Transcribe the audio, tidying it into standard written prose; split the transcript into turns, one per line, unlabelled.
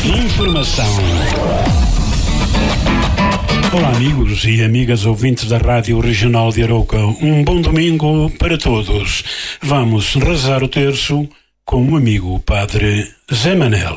Informação. Olá, amigos e amigas ouvintes da Rádio Regional de Arouca. Um bom domingo para todos. Vamos rezar o terço com o amigo Padre Zé Manel.